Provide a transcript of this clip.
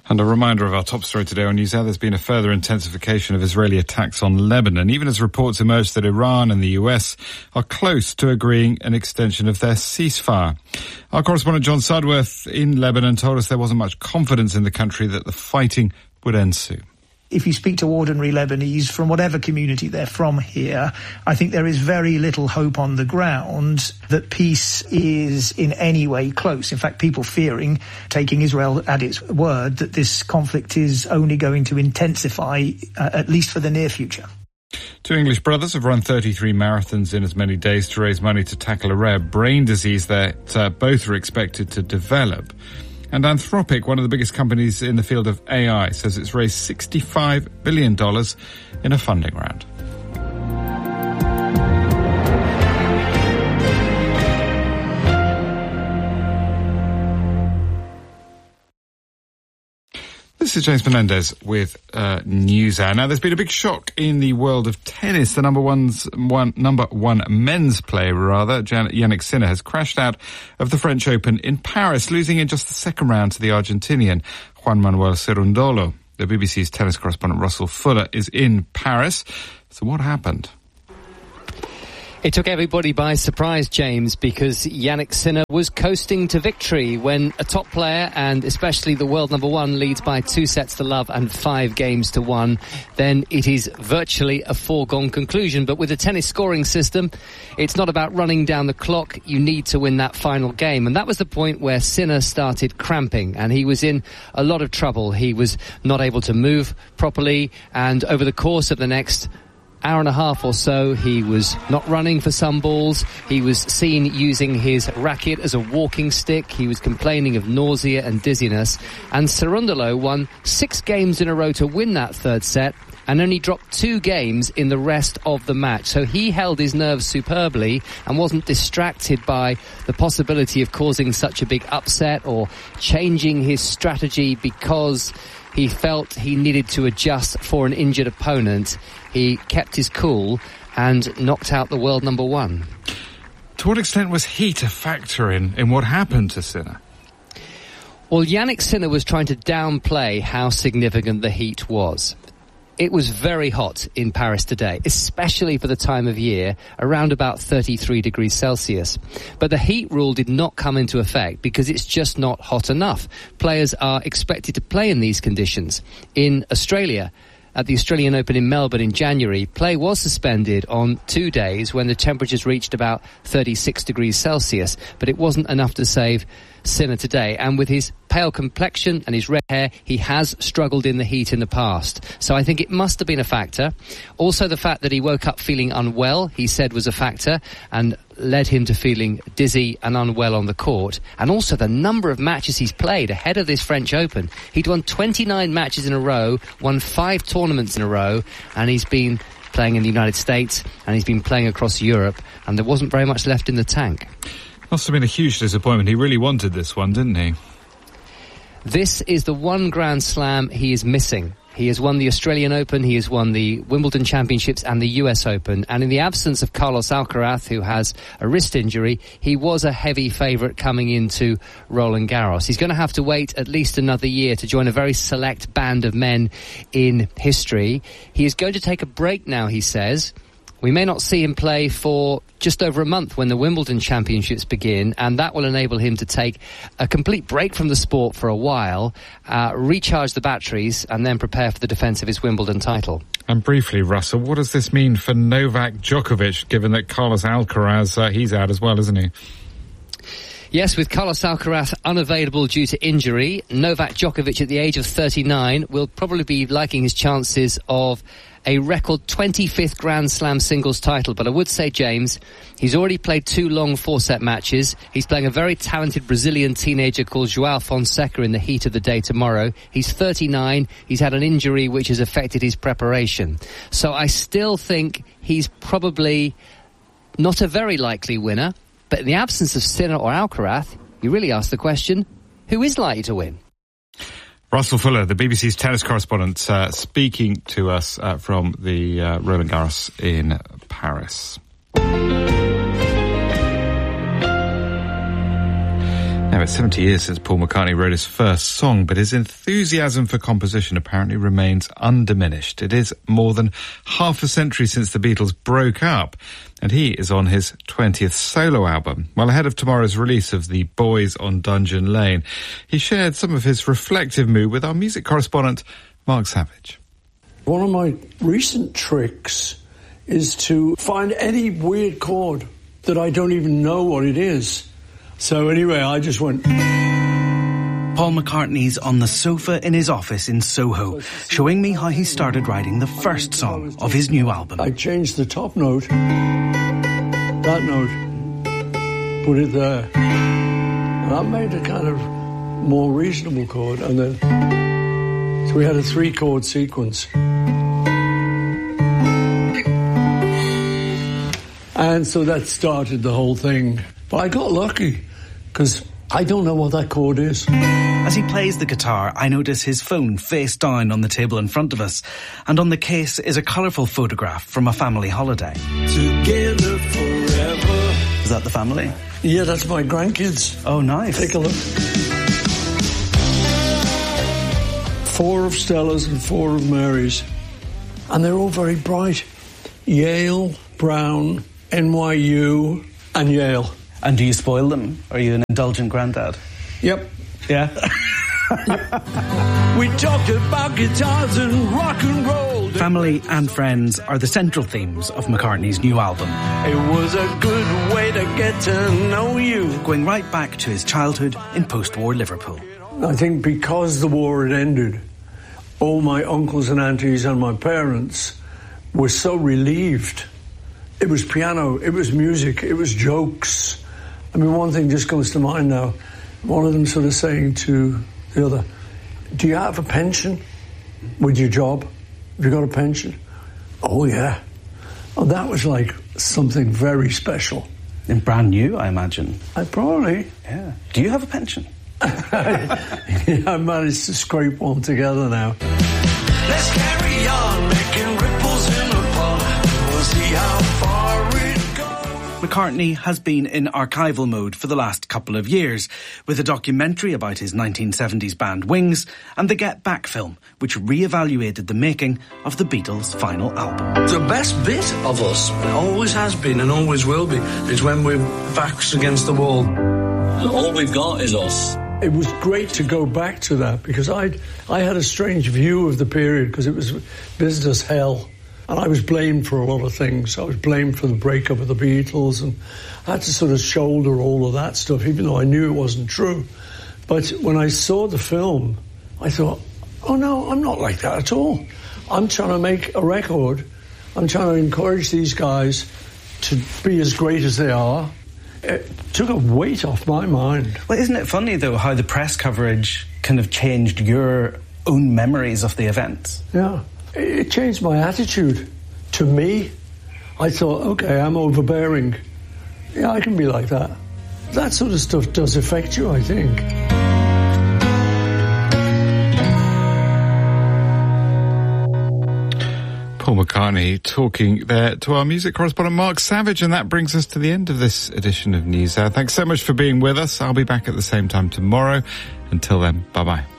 And a reminder of our top story today on NewsHour, there's been a further intensification of Israeli attacks on Lebanon, even as reports emerge that Iran and the US are close to agreeing an extension of their ceasefire. Our correspondent John Sudworth in Lebanon told us there wasn't much confidence in the country that the fighting would end soon. If you speak to ordinary Lebanese from whatever community they're from here, I think there is very little hope on the ground that peace is in any way close. In fact, people fearing, taking Israel at its word, that this conflict is only going to intensify, at least for the near future. Two English brothers have run 33 marathons in as many days to raise money to tackle a rare brain disease that both are expected to develop. And Anthropic, one of the biggest companies in the field of AI, says it's raised $65 billion in a funding round. This is James Menendez with NewsHour. Now, there's been a big shock in the world of tennis. The number one men's player, Jannik Sinner, has crashed out of the French Open in Paris, losing in just the second round to the Argentinian Juan Manuel Cerundolo. The BBC's tennis correspondent Russell Fuller is in Paris. So what happened? It took everybody by surprise, James, because Jannik Sinner was coasting to victory when a top player, and especially the world number one, leads by 2-0 and 5-1. Then it is virtually a foregone conclusion. But with the tennis scoring system, it's not about running down the clock. You need to win that final game. And that was the point where Sinner started cramping, and he was in a lot of trouble. He was not able to move properly, and over the course of the next hour and a half or so, he was not running for some balls. He was seen using his racket as a walking stick. He was complaining of nausea and dizziness. And Cerundolo won 6 games in a row to win that third set and only dropped 2 games in the rest of the match. So he held his nerves superbly and wasn't distracted by the possibility of causing such a big upset or changing his strategy because he felt he needed to adjust for an injured opponent. He kept his cool and knocked out the world number one. To what extent was heat a factor in what happened to Sinner? Well, Jannik Sinner was trying to downplay how significant the heat was. It was very hot in Paris today, especially for the time of year, around about 33 degrees Celsius. But the heat rule did not come into effect because it's just not hot enough. Players are expected to play in these conditions. In Australia, at the Australian Open in Melbourne in January, play was suspended on 2 days when the temperatures reached about 36 degrees Celsius, but it wasn't enough to save Sinner today. And with his pale complexion and his red hair, he has struggled in the heat in the past. So I think it must have been a factor. Also, the fact that he woke up feeling unwell, he said, was a factor and led him to feeling dizzy and unwell on the court. And also the number of matches he's played ahead of this French Open. He'd won 29 matches in a row, won 5 tournaments in a row, and he's been playing in the United States and he's been playing across Europe, and there wasn't very much left in the tank. Must have been a huge disappointment. He really wanted this one, didn't he? This is the one Grand Slam he is missing. He has won the Australian Open, he has won the Wimbledon Championships and the US Open. And in the absence of Carlos Alcaraz, who has a wrist injury, he was a heavy favourite coming into Roland Garros. He's going to have to wait at least another year to join a very select band of men in history. He is going to take a break now, he says. We may not see him play for just over a month when the Wimbledon Championships begin, and that will enable him to take a complete break from the sport for a while, recharge the batteries, and then prepare for the defence of his Wimbledon title. And briefly, Russell, what does this mean for Novak Djokovic, given that Carlos Alcaraz, he's out as well, isn't he? Yes, with Carlos Alcaraz unavailable due to injury, Novak Djokovic at the age of 39 will probably be liking his chances of a record 25th Grand Slam singles title. But I would say, James, he's already played 2 long 4-set matches. He's playing a very talented Brazilian teenager called João Fonseca in the heat of the day tomorrow. He's 39. He's had an injury which has affected his preparation. So I still think he's probably not a very likely winner. But in the absence of Sinner or Alcaraz, you really ask the question, who is likely to win? Russell Fuller, the BBC's tennis correspondent, speaking to us from the Roland Garros in Paris. Now, it's 70 years since Paul McCartney wrote his first song, but his enthusiasm for composition apparently remains undiminished. It is more than half a century since the Beatles broke up, and he is on his 20th solo album. Well, ahead of tomorrow's release of The Boys on Dungeon Lane, he shared some of his reflective mood with our music correspondent, Mark Savage. One of my recent tricks is to find any weird chord that I don't even know what it is. So anyway, I just went... Paul McCartney's on the sofa in his office in Soho, showing me how he started writing the first song of his new album. I changed the top note, that note, put it there. And that made a kind of more reasonable chord. And then, so we had a 3-chord sequence. And so that started the whole thing. But I got lucky, because I don't know what that chord is. As he plays the guitar, I notice his phone face down on the table in front of us. And on the case is a colourful photograph from a family holiday. Together forever. Is that the family? Yeah, that's my grandkids. Oh, nice. Take a look. 4 of Stella's and 4 of Mary's. And they're all very bright. Yale, Brown, NYU, and Yale. And do you spoil them? Are you an indulgent granddad? Yep. Yeah? We talked about guitars and rock and roll. Family and friends are the central themes of McCartney's new album. It was a good way to get to know you. Going right back to his childhood in post-war Liverpool. I think because the war had ended, all my uncles and aunties and my parents were so relieved. It was piano, it was music, it was jokes. I mean, one thing just comes to mind now. One of them sort of saying to the other, do you have a pension with your job? Have you got a pension? Oh, yeah. Oh, that was like something very special. And brand new, I imagine. Probably. Yeah. Do you have a pension? I managed to scrape one together now. Let's carry on, making ripples in the pond. We'll see how far it goes. McCartney has been in archival mode for the last couple of years, with a documentary about his 1970s band Wings and the Get Back film, which re-evaluated the making of the Beatles' final album. The best bit of us, always has been and always will be, is when we're backs against the wall. And all we've got is us. It was great to go back to that because I had a strange view of the period because it was business hell. And I was blamed for a lot of things. I was blamed for the breakup of the Beatles and I had to sort of shoulder all of that stuff, even though I knew it wasn't true. But when I saw the film, I thought, oh no, I'm not like that at all. I'm trying to make a record. I'm trying to encourage these guys to be as great as they are. It took a weight off my mind. Well, isn't it funny, though, how the press coverage kind of changed your own memories of the events? Yeah. It changed my attitude to me. I thought, okay, I'm overbearing. Yeah, I can be like that. That sort of stuff does affect you, I think. Paul McCartney talking there to our music correspondent Mark Savage, and that brings us to the end of this edition of NewsHour. Thanks so much for being with us. I'll be back at the same time tomorrow. Until then, bye-bye.